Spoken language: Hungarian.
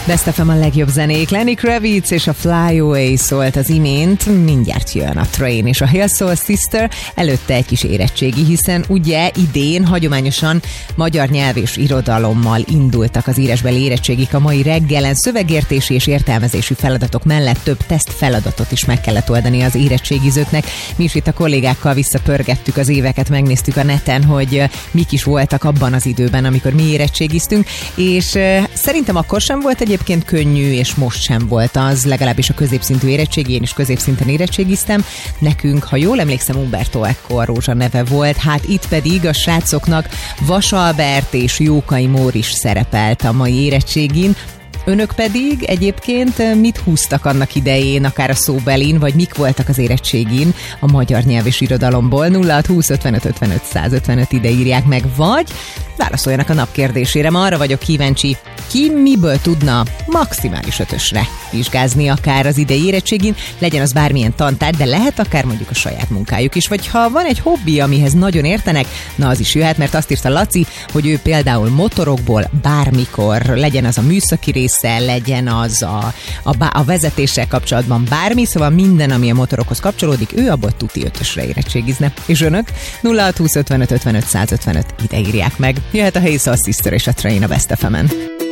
Best FM a legjobb zenék. Lenny Kravitz és a Fly Away szólt az imént. Mindjárt jön a Train és a Hill Soul Sister. Előtte egy kis érettségi, hiszen ugye idén hagyományosan magyar nyelv és irodalommal indultak az írásbeli érettségik a mai reggelen. Szövegértési és értelmezési feladatok mellett több teszt feladatot is meg kellett oldani az érettségizőknek. Mi is itt a kollégákkal visszapörgettük az éveket, megnéztük a neten, hogy mik is voltak abban az időben, amikor mi érettségiztünk, és szerintem akkor sem volt egyébként könnyű, és most sem volt az, legalábbis a középszintű érettségi, én is középszinten érettségiztem. Nekünk, ha jól emlékszem, Umberto Eco a Rózsa neve volt, hát itt pedig a srácoknak Vas Albert és Jókai Móris szerepelt a mai érettségin. Önök pedig egyébként mit húztak annak idején, akár a szóbelin, vagy mik voltak az érettségin a magyar nyelv és irodalomból? 0620 55 55 155 ide írják meg, vagy válaszoljanak a nap kérdésére. Ma arra vagyok kíváncsi, ki miből tudna maximális 5-ösre vizsgázni akár az idei érettségin, legyen az bármilyen tantárgy, de lehet akár mondjuk a saját munkájuk is, vagy ha van egy hobbi, amihez nagyon értenek, na az is jöhet, mert azt írta Laci, hogy ő például motorokból bármikor, legyen az a műszaki része, legyen az a vezetéssel kapcsolatban bármi, szóval minden, ami a motorokhoz kapcsolódik, ő abból tuti 5-ösre érettségizne. És önök? 0620 55 55 155 ide írják meg. Jöhet a Hill Soul Sister és a Train a Best FM-en.